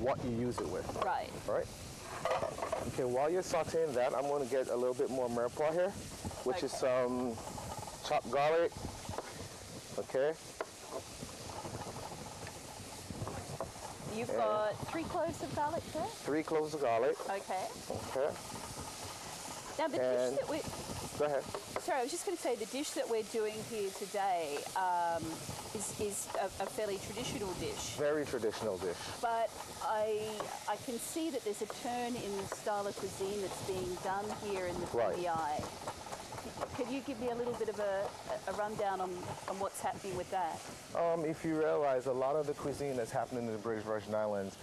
what you use it with. Right. All right? Okay, while you're sauteing that, I'm going to get a little bit more mirepoix here, which is some chopped garlic. Okay. You've got 3 cloves of garlic there? 3 cloves of garlic. Okay. Okay. Now the dish that we... Go ahead. Sorry, I was just going to say the dish that we're doing here today is a fairly traditional dish. Very traditional dish. But I can see that there's a turn in the style of cuisine that's being done here in the BVI. Can you give me a little bit of a rundown on what's happening with that? If you realize a lot of the cuisine that's happening in the British Virgin Islands,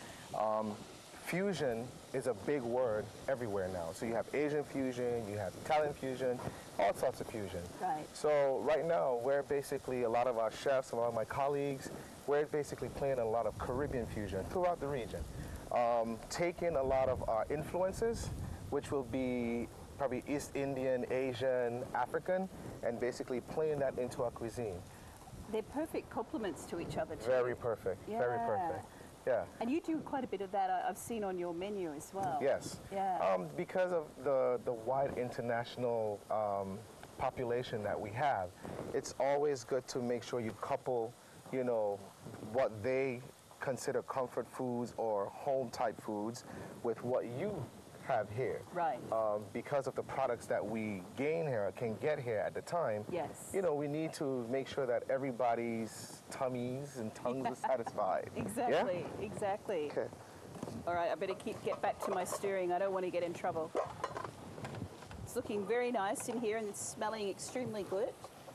fusion is a big word everywhere now. So you have Asian fusion, you have Italian fusion, all sorts of fusion. Right. So right now, we're basically, a lot of our chefs, a lot of my colleagues, we're basically playing a lot of Caribbean fusion throughout the region. Taking a lot of our influences, which will be probably East Indian, Asian, African, and basically playing that into our cuisine. They're perfect complements to each other too. Very perfect, very perfect. Yeah. And you do quite a bit of that, I've seen on your menu as well. Yes. Yeah. Because of the wide international population that we have, it's always good to make sure you couple, you know, what they consider comfort foods or home type foods with what you have here. Right. Because of the products that we gain here, can get here at the time, yes. You know, we need to make sure that everybody's tummies and tongues are satisfied. Exactly, yeah? exactly. Okay. All right, I better get back to my stirring. I don't want to get in trouble. It's looking very nice in here and it's smelling extremely good.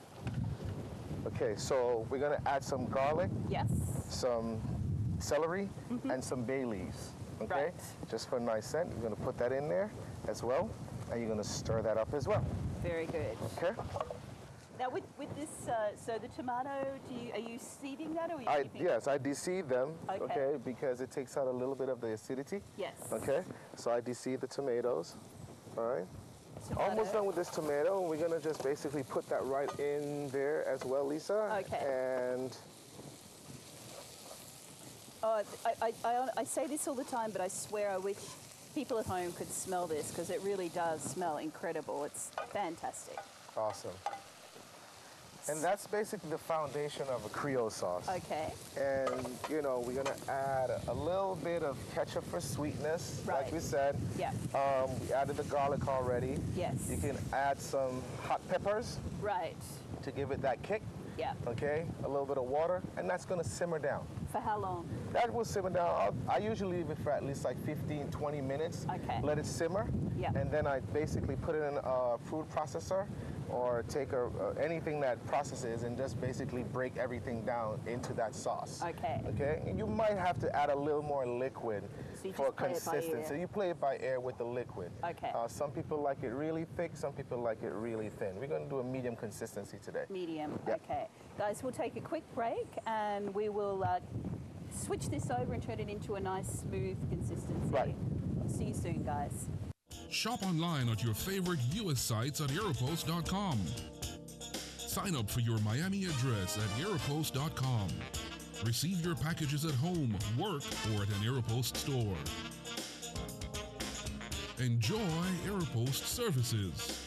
Okay, so we're going to add some garlic. Yes. Some celery and some bay leaves. Okay, right. Just for a nice scent, you're going to put that in there as well, and you're going to stir that up as well. Very good. Okay. Now with this, so the tomato, are you seeding that, or are you keeping Yes, I deseed them. Okay. Because it takes out a little bit of the acidity. Yes. Okay, so I deseed the tomatoes. All right. Tomato. Almost done with this tomato. We're going to just basically put that right in there as well, Lisa. Okay. And oh, I say this all the time, but I swear I wish people at home could smell this, because it really does smell incredible. It's fantastic. awesome. And that's basically the foundation of a Creole sauce. Okay. And, you know, we're going to add a little bit of ketchup for sweetness, Right. like we said. Yeah. We added the garlic already. Yes. You can add some hot peppers Right. to give it that kick. Yeah. Okay, a little bit of water, and that's going to simmer down. For how long? That will simmer down. I usually leave it for at least like 15, 20 minutes. Okay. Let it simmer. Yeah. And then I basically put it in a food processor or take anything that processes and just basically break everything down into that sauce. Okay. Okay. And you might have to add a little more liquid So you for just play it by ear. consistency. So you play it by ear with the liquid. Okay. Some people like it really thick. Some people like it really thin. We're going to do a medium consistency today. Medium. Yeah. Okay. Guys, we'll take a quick break and we will switch this over and turn it into a nice smooth consistency. Right. See you soon, guys. Shop online at your favorite U.S. sites at Aeropost.com. Sign up for your Miami address at Aeropost.com. Receive your packages at home, work, or at an Aeropost store. Enjoy Aeropost services.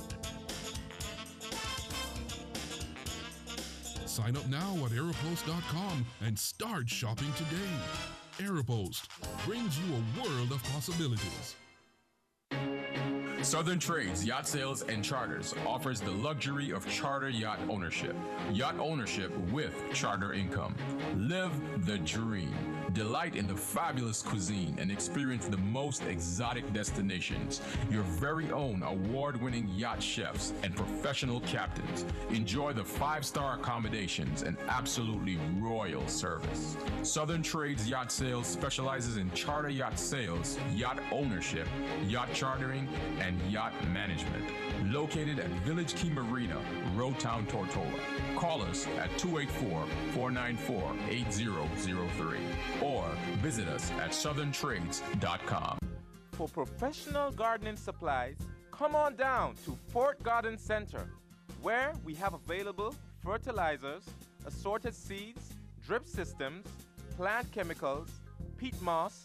Sign up now at Aeropost.com and start shopping today. Aeropost brings you a world of possibilities. Southern Trades Yacht Sales and Charters offers the luxury of charter yacht ownership. Yacht ownership with charter income. Live the dream. Delight in the fabulous cuisine and experience the most exotic destinations. Your very own award-winning yacht chefs and professional captains. Enjoy the 5-star accommodations and absolutely royal service. Southern Trades Yacht Sales specializes in charter yacht sales, yacht ownership, yacht chartering, and yacht management. Located at Village Key Marina, Road Town, Tortola. Call us at 284-494-8003 or visit us at southerntrades.com. For professional gardening supplies, come on down to Fort Garden Center, where we have available fertilizers, assorted seeds, drip systems, plant chemicals, peat moss,